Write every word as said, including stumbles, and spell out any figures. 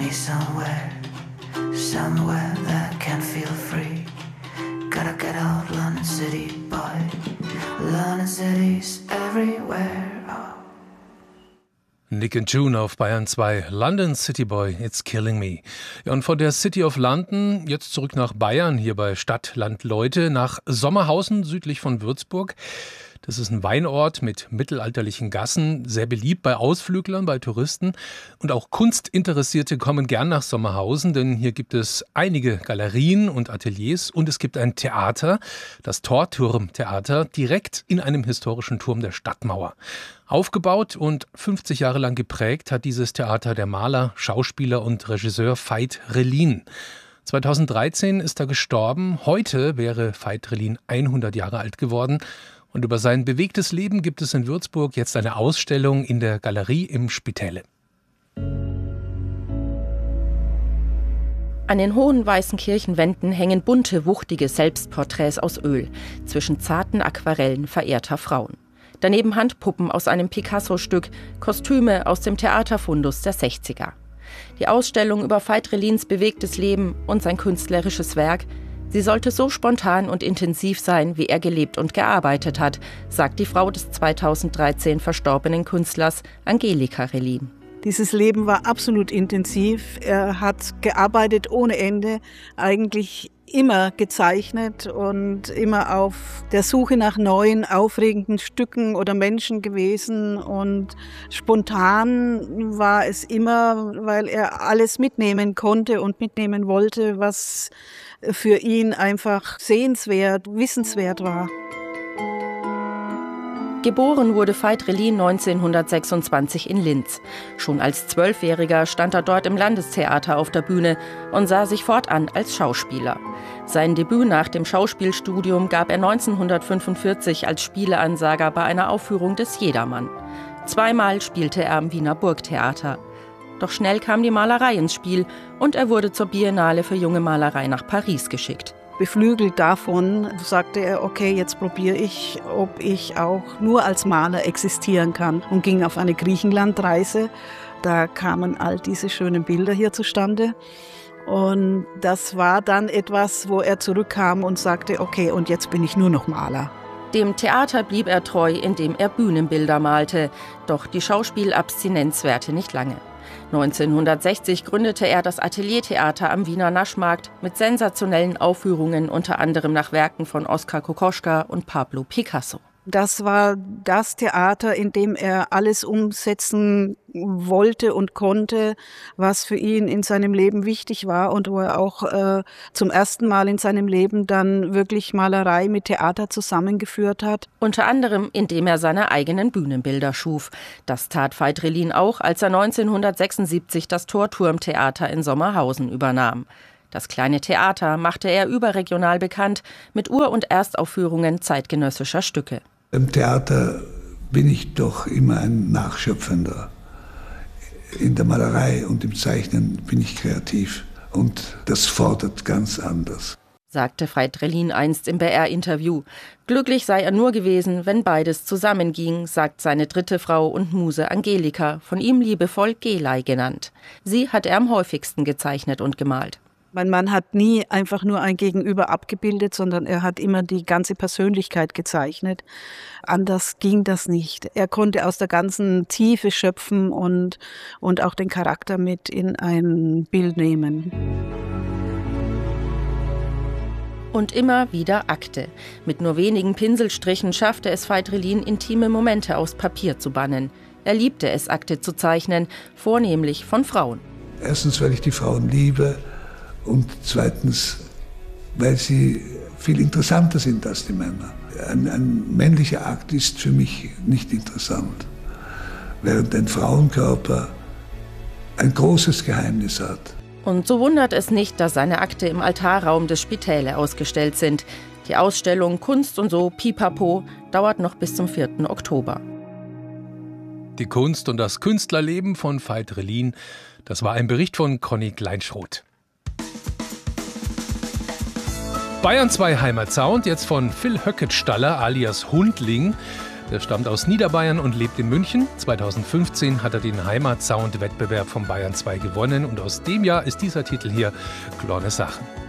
me somewhere, somewhere that can feel free. Gotta get out, London City, boy. London City's everywhere. Oh. Nick and June auf Bayern zwei. London City Boy, it's killing me. Ja, und von der City of London jetzt zurück nach Bayern, hier bei Stadt, Land, Leute, nach Sommerhausen südlich von Würzburg. Das ist ein Weinort mit mittelalterlichen Gassen, sehr beliebt bei Ausflüglern, bei Touristen. Und auch Kunstinteressierte kommen gern nach Sommerhausen, denn hier gibt es einige Galerien und Ateliers und es gibt ein Theater, das Torturmtheater, direkt in einem historischen Turm der Stadtmauer. Aufgebaut und fünfzig Jahre lang geprägt hat dieses Theater der Maler, Schauspieler und Regisseur Veit Rellin. zweitausenddreizehn ist er gestorben. Heute wäre Veit Rellin hundert Jahre alt geworden. Und über sein bewegtes Leben gibt es in Würzburg jetzt eine Ausstellung in der Galerie im Spitäle. An den hohen weißen Kirchenwänden hängen bunte, wuchtige Selbstporträts aus Öl zwischen zarten Aquarellen verehrter Frauen. Daneben Handpuppen aus einem Picasso-Stück, Kostüme aus dem Theaterfundus der sechziger. Die Ausstellung über Veit Rellins bewegtes Leben und sein künstlerisches Werk, sie sollte so spontan und intensiv sein, wie er gelebt und gearbeitet hat, sagt die Frau des zweitausenddreizehn verstorbenen Künstlers Angelika Rellin. Dieses Leben war absolut intensiv. Er hat gearbeitet ohne Ende, eigentlich immer gezeichnet und immer auf der Suche nach neuen, aufregenden Stücken oder Menschen gewesen. Und spontan war es immer, weil er alles mitnehmen konnte und mitnehmen wollte, was für ihn einfach sehenswert, wissenswert war. Geboren wurde Veit Rellin neunzehnhundertsechsundzwanzig in Linz. Schon als Zwölfjähriger stand er dort im Landestheater auf der Bühne und sah sich fortan als Schauspieler. Sein Debüt nach dem Schauspielstudium gab er neunzehnhundertfünfundvierzig als Spieleansager bei einer Aufführung des Jedermann. Zweimal spielte er am Wiener Burgtheater. Doch schnell kam die Malerei ins Spiel und er wurde zur Biennale für junge Malerei nach Paris geschickt. Beflügelt davon sagte er, okay, jetzt probiere ich, ob ich auch nur als Maler existieren kann und ging auf eine Griechenlandreise. Da kamen all diese schönen Bilder hier zustande und das war dann etwas, wo er zurückkam und sagte, okay, und jetzt bin ich nur noch Maler. Dem Theater blieb er treu, indem er Bühnenbilder malte, doch die Schauspielabstinenz währte nicht lange. neunzehnhundertsechzig gründete er das Ateliertheater am Wiener Naschmarkt mit sensationellen Aufführungen, unter anderem nach Werken von Oskar Kokoschka und Pablo Picasso. Das war das Theater, in dem er alles umsetzen wollte und konnte, was für ihn in seinem Leben wichtig war und wo er auch äh, zum ersten Mal in seinem Leben dann wirklich Malerei mit Theater zusammengeführt hat. Unter anderem, indem er seine eigenen Bühnenbilder schuf. Das tat Veit Rellin auch, als er neunzehnhundertsechsundsiebzig das Torturmtheater in Sommerhausen übernahm. Das kleine Theater machte er überregional bekannt mit Ur- und Erstaufführungen zeitgenössischer Stücke. Im Theater bin ich doch immer ein Nachschöpfender. In der Malerei und im Zeichnen bin ich kreativ und das fordert ganz anders, sagte Veit Rellin einst im B R-Interview. Glücklich sei er nur gewesen, wenn beides zusammenging, sagt seine dritte Frau und Muse Angelika, von ihm liebevoll Gelei genannt. Sie hat er am häufigsten gezeichnet und gemalt. Mein Mann hat nie einfach nur ein Gegenüber abgebildet, sondern er hat immer die ganze Persönlichkeit gezeichnet. Anders ging das nicht. Er konnte aus der ganzen Tiefe schöpfen und, und auch den Charakter mit in ein Bild nehmen. Und immer wieder Akte. Mit nur wenigen Pinselstrichen schaffte es Veit Rellin, intime Momente aus Papier zu bannen. Er liebte es, Akte zu zeichnen, vornehmlich von Frauen. Erstens, weil ich die Frauen liebe. Und zweitens, weil sie viel interessanter sind als die Männer. Ein, ein männlicher Akt ist für mich nicht interessant, während ein Frauenkörper ein großes Geheimnis hat. Und so wundert es nicht, dass seine Akte im Altarraum des Spitäle ausgestellt sind. Die Ausstellung Kunst und so, Pipapo, dauert noch bis zum vierten Oktober. Die Kunst und das Künstlerleben von Veit Rellin, das war ein Bericht von Conny Kleinschroth. Bayern zwei Heimatsound, jetzt von Phil Höcketstaller alias Hundling. Der stammt aus Niederbayern und lebt in München. zweitausendfünfzehn hat er den Heimatsound-Wettbewerb von Bayern zwei gewonnen und aus dem Jahr ist dieser Titel hier Kleine Sachen.